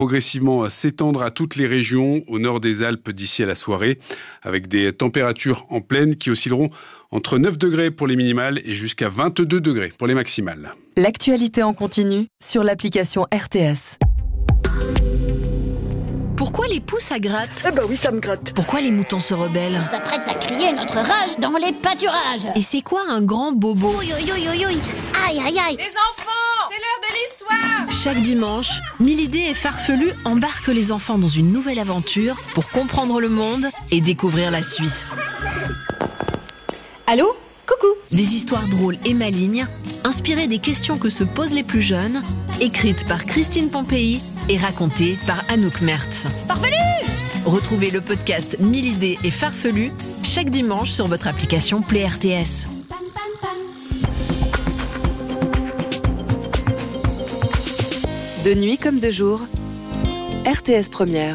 progressivement s'étendre à toutes les régions au nord des Alpes d'ici à la soirée, avec des températures en pleine qui oscilleront entre 9 degrés pour les minimales et jusqu'à 22 degrés pour les maximales. L'actualité en continu sur l'application RTS. Pourquoi les poules ça gratte ? Eh ben oui, ça me gratte. Pourquoi les moutons se rebellent ? On s'apprête à crier notre rage dans les pâturages. Et c'est quoi un grand bobo ? Aïe, aïe, aïe. Les enfants, c'est l'heure de l'histoire. Chaque dimanche, Milidé et Farfelu embarquent les enfants dans une nouvelle aventure pour comprendre le monde et découvrir la Suisse. Allô ? Coucou. Des histoires drôles et malignes, inspirées des questions que se posent les plus jeunes, écrites par Christine Pompéi et racontées par Anouk Mertz. Farfelu ! Retrouvez le podcast Milidé et Farfelu chaque dimanche sur votre application Play RTS. De nuit comme de jour, RTS Première.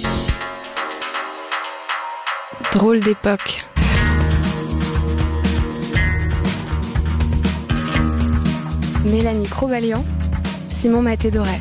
Drôle d'époque. Mélanie Crobalian, Simon Maté-Doré.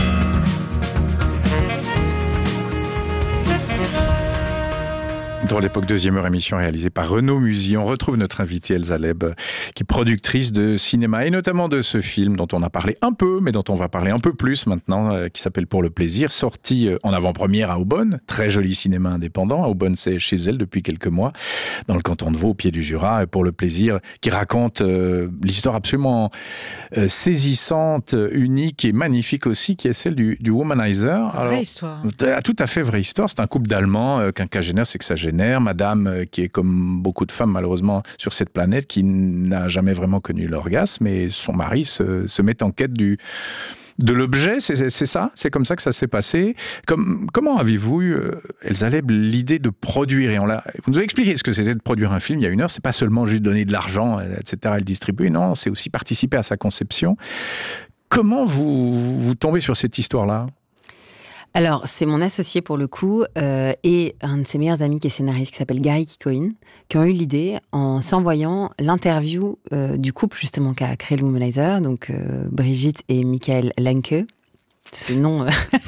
Dans l'époque, deuxième heure, émission réalisée par Renaud Musy. On retrouve notre invitée Elsa Leb, qui est productrice de cinéma et notamment de ce film dont on a parlé un peu, mais dont on va parler un peu plus maintenant, qui s'appelle Pour le plaisir, sorti en avant-première à Aubonne. Très joli cinéma indépendant. À Aubonne, c'est chez elle depuis quelques mois, dans le canton de Vaud, au pied du Jura. Et Pour le plaisir, qui raconte l'histoire absolument saisissante, unique et magnifique aussi, qui est celle du Womanizer. Alors, vraie histoire. Tout à fait vraie histoire. C'est un couple d'Allemands, quinquagénaire, sexagénaire. Madame, qui est comme beaucoup de femmes malheureusement sur cette planète, qui n'a jamais vraiment connu l'orgasme, et son mari se met en quête de l'objet, c'est ça? C'est comme ça que ça s'est passé. Comment avez-vous eu, Elsa Leb, l'idée de produire? Et vous nous avez expliqué ce que c'était de produire un film il y a une heure. C'est pas seulement juste donner de l'argent, etc., et le distribuer. Non, c'est aussi participer à sa conception. Comment vous tombez sur cette histoire-là? Alors, c'est mon associé pour le coup et un de ses meilleurs amis qui est scénariste, qui s'appelle Gary Kikoin, qui ont eu l'idée en s'envoyant l'interview du couple justement qui a créé le Womanizer, donc Brigitte et Michael Lenke. Ce nom,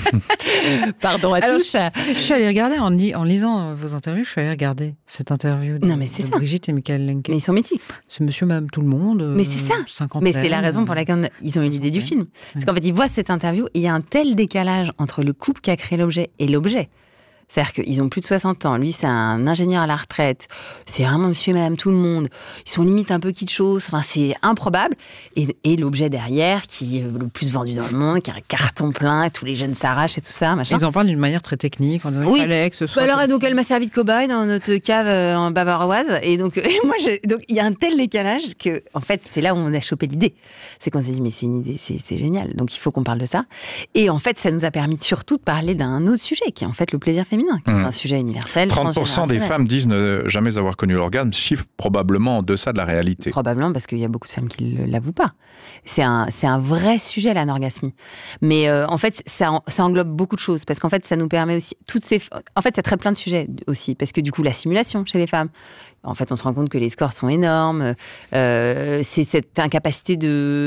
pardon à tous. Je suis allée regarder, en lisant vos interviews, je suis allée regarder cette interview de Brigitte et Michael Lenke. Mais ils sont mythiques. C'est monsieur, madame, tout le monde. Mais c'est ça. Mais c'est la raison pour laquelle ils ont eu l'idée du film. Parce qu'en fait, ils voient cette interview et il y a un tel décalage entre le couple qui a créé l'objet et l'objet. C'est-à-dire qu'ils ont plus de 60 ans. Lui, c'est un ingénieur à la retraite. C'est vraiment monsieur et madame tout le monde. Ils sont limite un peu kitschos. Enfin, c'est improbable. Et l'objet derrière, qui est le plus vendu dans le monde, qui a un carton plein, tous les jeunes s'arrachent et tout ça, machin. Ils en parlent d'une manière très technique. On oui. Fallait que ce soit alors, donc, elle m'a servi de cobaye dans notre cave en bavaroise. Et donc, il y a un tel décalage que, en fait, c'est là où on a chopé l'idée. C'est qu'on s'est dit, mais c'est une idée, c'est génial. Donc, il faut qu'on parle de ça. Et en fait, ça nous a permis surtout de parler d'un autre sujet, qui est en fait le plaisir féminin, qui est un sujet universel. 30% des femmes disent ne jamais avoir connu l'orgasme, chiffre probablement en deçà de la réalité. Probablement, parce qu'il y a beaucoup de femmes qui ne l'avouent pas. C'est un vrai sujet, l'anorgasmie. Mais en fait, ça englobe beaucoup de choses, parce qu'en fait, ça nous permet aussi... En fait, ça traite plein de sujets aussi, parce que du coup, la simulation chez les femmes... En fait, on se rend compte que les scores sont énormes. C'est cette incapacité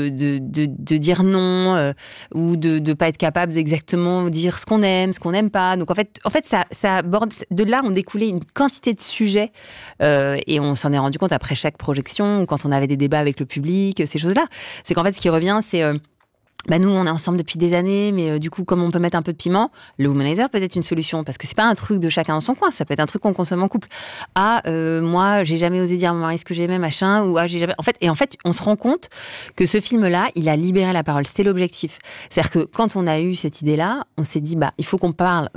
de dire non ou de pas être capable d'exactement dire ce qu'on aime, ce qu'on n'aime pas. Donc en fait, ça aborde. De là, on découlait une quantité de sujets et on s'en est rendu compte après chaque projection, quand on avait des débats avec le public, ces choses-là. C'est qu'en fait, ce qui revient, c'est nous, on est ensemble depuis des années, mais du coup, comme on peut mettre un peu de piment, le Womanizer peut être une solution, parce que c'est pas un truc de chacun dans son coin, ça peut être un truc qu'on consomme en couple. Moi, j'ai jamais osé dire à mon mari ce que j'aimais, machin, ou j'ai jamais... En fait, on se rend compte que ce film-là, il a libéré la parole, c'était l'objectif. C'est-à-dire que quand on a eu cette idée-là, on s'est dit, il faut qu'on parle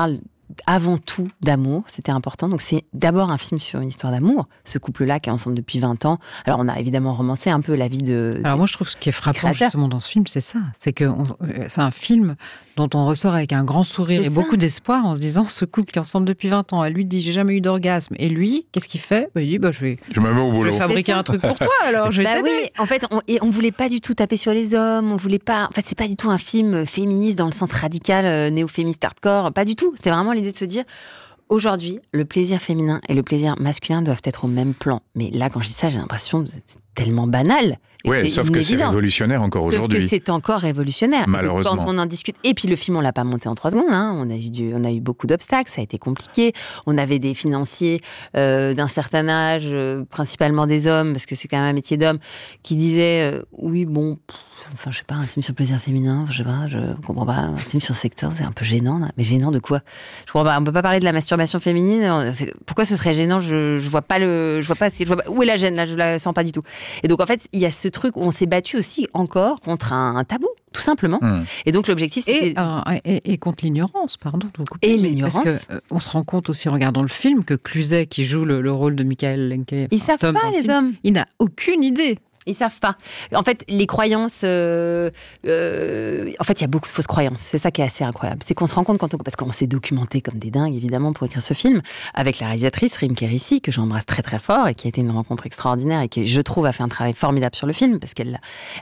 avant tout d'amour, c'était important. Donc c'est d'abord un film sur une histoire d'amour, ce couple-là qui est ensemble depuis 20 ans. Alors on a évidemment romancé un peu la vie de... Alors moi je trouve ce qui est frappant justement dans ce film, c'est ça. C'est que c'est un film dont on ressort avec un grand sourire et beaucoup d'espoir en se disant, ce couple qui est ensemble depuis 20 ans, elle lui dit, j'ai jamais eu d'orgasme. Et lui, qu'est-ce qu'il fait ? Il dit, je me mets au boulot. Je vais fabriquer un truc pour toi, alors je vais t'aider. Oui, en fait, on voulait pas du tout taper sur les hommes, on voulait pas... En fait, c'est pas du tout un film féministe dans le sens radical, néo-féministe hardcore, pas du tout. C'est vraiment l'idée de se dire... Aujourd'hui, le plaisir féminin et le plaisir masculin doivent être au même plan. Mais là, quand je dis ça, j'ai l'impression tellement banal. Oui, sauf que c'est révolutionnaire encore aujourd'hui. Sauf que c'est encore révolutionnaire. Malheureusement. Quand on en discute. Et puis le film, on l'a pas monté en 3 secondes. Hein. On a eu beaucoup d'obstacles, ça a été compliqué. On avait des financiers d'un certain âge, principalement des hommes, parce que c'est quand même un métier d'homme, qui disaient oui, bon. Enfin, je sais pas, un film sur le plaisir féminin, je sais pas, je comprends pas. Un film sur le secteur, c'est un peu gênant, là. Mais gênant de quoi? Je comprends pas. On peut pas parler de la masturbation féminine. Pourquoi ce serait gênant? Je vois pas où est la gêne, là, je la sens pas du tout. Et donc, en fait, il y a ce truc où on s'est battu aussi encore contre un tabou, tout simplement. Et donc, l'objectif, c'est. Et contre l'ignorance, pardon. Et l'ignorance. Parce qu'on se rend compte aussi en regardant le film que Cluzet, qui joue le rôle de Michael Lenke. Ils savent pas, les hommes. Il n'a aucune idée. Ils savent pas. En fait, les croyances... en fait, il y a beaucoup de fausses croyances. C'est ça qui est assez incroyable. C'est qu'on se rend compte parce qu'on s'est documenté comme des dingues, évidemment, pour écrire ce film, avec la réalisatrice Rim Kérissi, que j'embrasse très très fort, et qui a été une rencontre extraordinaire, et qui, je trouve, a fait un travail formidable sur le film, parce qu'elle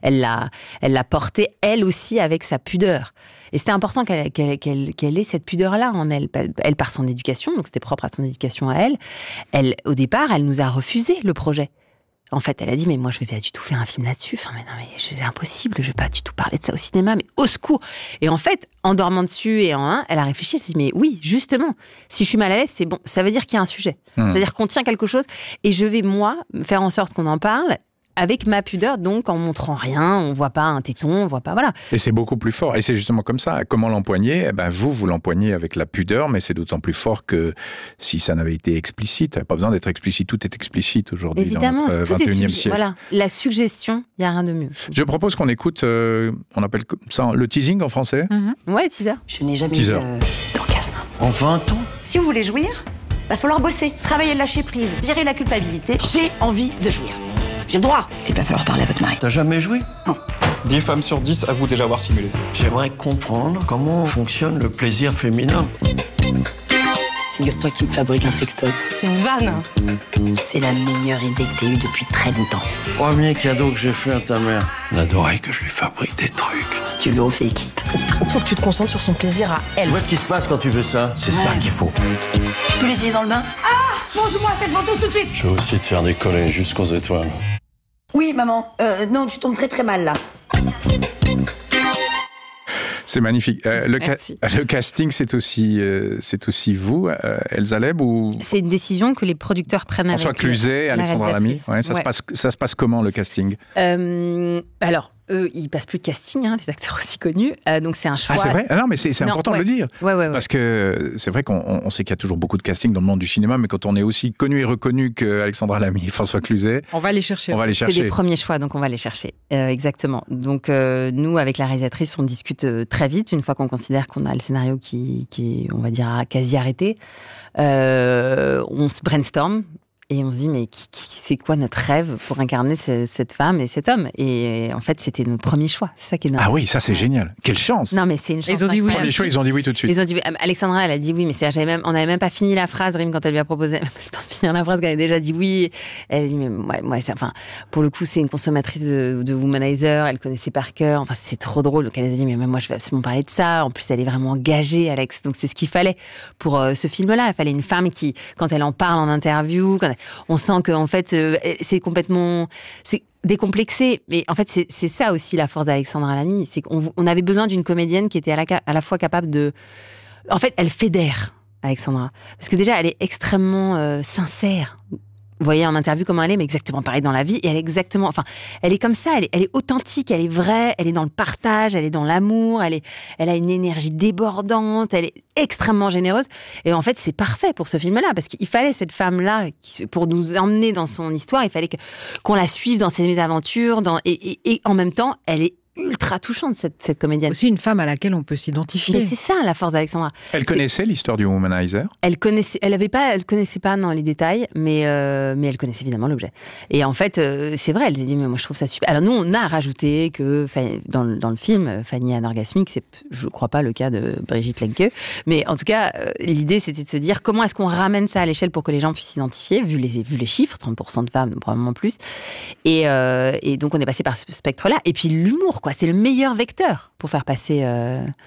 l'a porté, elle aussi, avec sa pudeur. Et c'était important qu'elle ait cette pudeur-là en elle. Elle, par son éducation, donc c'était propre à son éducation à elle, au départ, elle nous a refusé le projet. En fait, elle a dit, mais moi, je vais pas du tout faire un film là-dessus. Enfin, mais non, mais c'est impossible, je vais pas du tout parler de ça au cinéma, mais au secours. Et en fait, en dormant dessus et elle a réfléchi, elle s'est dit, mais oui, justement, si je suis mal à l'aise, c'est bon, ça veut dire qu'il y a un sujet. C'est-à-dire qu'on tient quelque chose, et je vais, moi, faire en sorte qu'on en parle, avec ma pudeur, donc en montrant rien, on voit pas un téton, on voit pas, voilà. Et c'est beaucoup plus fort, et c'est justement comme ça. Comment l'empoigner? Vous l'empoignez avec la pudeur, mais c'est d'autant plus fort que si ça n'avait été explicite, pas besoin d'être explicite, tout est explicite aujourd'hui. Évidemment, dans notre 21e siècle. Voilà, la suggestion, il y a rien de mieux. Je propose qu'on écoute, on appelle ça le teasing en français. Ouais, teaser. Je n'ai jamais eu d'orgasme. En 20 ans? Si vous voulez jouir, va falloir bosser, travailler, lâcher prise, gérer la culpabilité. J'ai envie de jouir. J'ai le droit. Il va falloir parler à votre mari. T'as jamais joué? Non. 10 femmes sur 10 avouent déjà avoir simulé. J'aimerais comprendre comment fonctionne le plaisir féminin. Figure-toi qu'il me fabrique un sextoy. C'est une vanne. C'est la meilleure idée que t'aies eue depuis très longtemps. Premier cadeau que j'ai fait à ta mère. Elle adorait que je lui fabrique des trucs. Si tu veux, on fait équipe. Faut que tu te concentres sur son plaisir à elle. Tu vois ce qui se passe quand tu veux ça? C'est ça qu'il faut. Je peux l'essayer dans le bain? Ah! Mange-moi cette ventouse tout de suite! Je vais aussi te faire décoller jusqu'aux étoiles. Oui, maman. Non, tu tombes très très mal, là. C'est magnifique. Le casting, c'est aussi vous, Elsa Leb, ou... C'est une décision que les producteurs prennent avec François Cluzet, Alexandra Lamy. Ouais, ça se passe comment, le casting? Alors, ils passent plus de casting, les acteurs aussi connus. Donc c'est un choix. Ah, c'est vrai? Non, mais c'est important de le dire. Ouais. Parce que c'est vrai qu'on sait qu'il y a toujours beaucoup de casting dans le monde du cinéma, mais quand on est aussi connu et reconnu qu'Alexandra Lamy et François Cluzet, on va les chercher. C'est des premiers choix, donc on va les chercher. Exactement. Donc nous, avec la réalisatrice, on discute très vite, une fois qu'on considère qu'on a le scénario qui est, on va dire, quasi arrêté. On se brainstorm. Et on se dit, mais c'est quoi notre rêve pour incarner cette femme et cet homme? Et en fait, c'était notre premier choix. C'est ça qui est normal. Ah oui, ça c'est génial. Quelle chance! Non, mais c'est une chance. Ils ont dit oui. Premier choix, ils ont dit oui tout de suite. Ils ont dit oui. Alexandra, elle a dit oui, mais on n'avait même pas fini la phrase, Rim, quand elle lui a proposé. Elle n'a pas eu le temps de finir la phrase, qu'elle avait déjà dit oui. Elle a dit, mais moi pour le coup, c'est une consommatrice de Womanizer. Elle connaissait par cœur. Enfin, c'est trop drôle. Donc elle a dit, mais moi, je vais absolument parler de ça. En plus, elle est vraiment engagée, Alex. Donc c'est ce qu'il fallait pour ce film-là. Il fallait une femme qui, quand elle en parle en interview, on sent que en fait, c'est complètement décomplexé. Mais en fait, c'est ça aussi la force d'Alexandra Lamy. C'est qu'on avait besoin d'une comédienne qui était à la fois capable de... En fait, elle fédère, Alexandra. Parce que déjà, elle est extrêmement sincère. Vous voyez en interview comment elle est, mais exactement pareil dans la vie. Et elle est exactement... Enfin, elle est comme ça, elle est authentique, elle est vraie, elle est dans le partage, elle est dans l'amour, elle a une énergie débordante, elle est extrêmement généreuse. Et en fait, c'est parfait pour ce film-là, parce qu'il fallait cette femme-là, pour nous emmener dans son histoire, il fallait qu'on la suive dans ses mésaventures, et en même temps, elle est ultra touchante, cette comédienne. Aussi une femme à laquelle on peut s'identifier. Mais c'est ça, la force d'Alexandra. Elle connaissait l'histoire du Womanizer? Elle connaissait pas dans les détails, mais elle connaissait évidemment l'objet. Et en fait, c'est vrai, elle s'est dit, mais moi je trouve ça super. Alors nous, on a rajouté que dans le film, Fanny anorgasmique, c'est, je crois pas le cas de Brigitte Lenke, mais en tout cas, l'idée c'était de se dire comment est-ce qu'on ramène ça à l'échelle pour que les gens puissent s'identifier, vu les chiffres, 30% de femmes, probablement plus. Et donc on est passé par ce spectre-là. Et puis l'humour, quoi. C'est le meilleur vecteur pour faire passer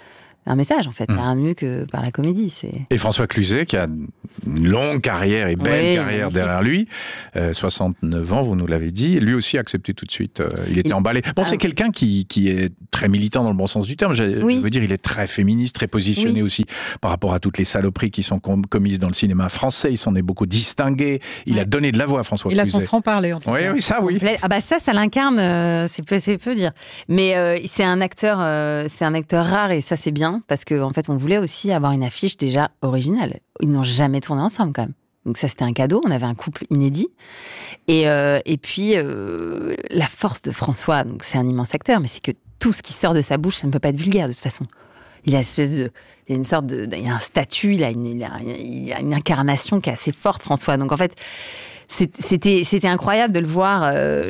un message, en fait. Il n'y a rien de mieux que par la comédie. Et François Cluzet, qui a une longue carrière et belle carrière derrière lui, 69 ans, vous nous l'avez dit, lui aussi a accepté tout de suite. Il était emballé. Bon, c'est quelqu'un qui est très militant dans le bon sens du terme. Je veux dire, il est très féministe, très positionné aussi par rapport à toutes les saloperies qui sont commises dans le cinéma français. Il s'en est beaucoup distingué. Il a donné de la voix à François Cluzet. Il a son franc-parler, en tout cas. Oui, ça, oui. Ah bah ça l'incarne, c'est peu dire. Mais c'est un acteur rare et ça, c'est bien. Parce qu'en fait, on voulait aussi avoir une affiche déjà originale. Ils n'ont jamais tourné ensemble, quand même. Donc ça, c'était un cadeau. On avait un couple inédit. Et puis, la force de François, donc c'est un immense acteur, mais c'est que tout ce qui sort de sa bouche, ça ne peut pas être vulgaire, de toute façon. Il a une sorte il a un statut, il a une incarnation qui est assez forte, François. Donc en fait, c'était incroyable de le voir.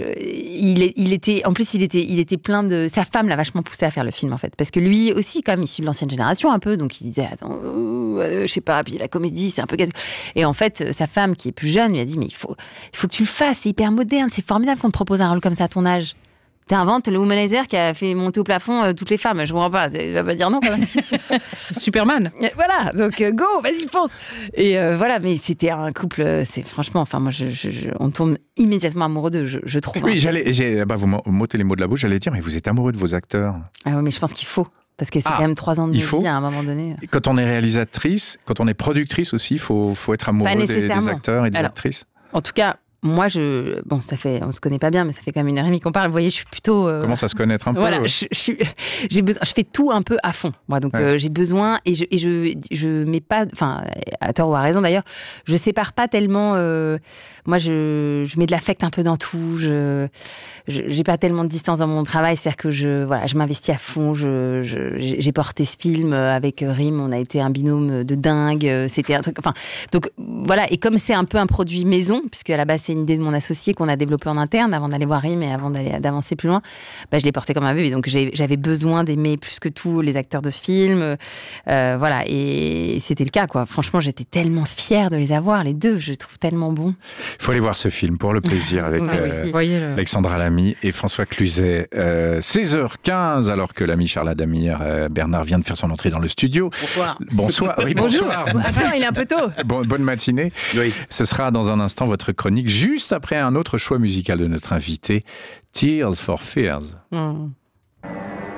Il était plein de. Sa femme l'a vachement poussé à faire le film, en fait, parce que lui aussi, quand même, issu de l'ancienne génération, un peu, donc il disait attends, je sais pas, puis la comédie, c'est un peu. Et en fait, sa femme, qui est plus jeune, lui a dit mais il faut que tu le fasses, c'est hyper moderne, c'est formidable qu'on te propose un rôle comme ça à ton âge. T'inventes le womanizer qui a fait monter au plafond toutes les femmes. Je comprends pas. Tu vas pas dire non, quand même. Superman. Voilà. Donc, go, vas-y, fonce. Et voilà. Mais c'était un couple, franchement, enfin, moi, on tombe immédiatement amoureux d'eux, je trouve. Oui, vous m'ôtez les mots de la bouche, j'allais dire, mais vous êtes amoureux de vos acteurs. Ah oui, mais je pense qu'il faut. Parce que c'est quand même 3 ans de vie à un moment donné. Quand on est réalisatrice, quand on est productrice aussi, il faut être amoureux des acteurs et des actrices. En tout cas, moi, on se connaît pas bien, mais ça fait quand même 1h30 qu'on parle. Vous voyez, je suis plutôt. Commence à se connaître un peu. Voilà, je fais tout un peu à fond. Moi, donc j'ai besoin et je mets pas, enfin, à tort ou à raison d'ailleurs, je sépare pas tellement. Moi, je mets de l'affect un peu dans tout. J'ai pas tellement de distance dans mon travail, c'est-à-dire que je m'investis à fond. J'ai porté ce film avec Rim, on a été un binôme de dingue. C'était un truc. Enfin, donc voilà. Et comme c'est un peu un produit maison, puisque à la base c'est une idée de mon associé qu'on a développée en interne avant d'aller voir Rim et avant d'avancer plus loin, je l'ai porté comme un bébé. Donc j'avais besoin d'aimer plus que tout les acteurs de ce film. Voilà. Et c'était le cas, quoi. Franchement, j'étais tellement fière de les avoir, les deux. Je les trouve tellement bons. Il faut aller voir ce film pour le plaisir avec Alexandra Lamy et François Cluzet. 16h15, alors que l'ami Charles Adamir, Bernard vient de faire son entrée dans le studio. Bonsoir. Oui, bonsoir. Il est un peu tôt. Bonne matinée. Oui. Ce sera dans un instant votre chronique, juste après un autre choix musical de notre invité, Tears for Fears.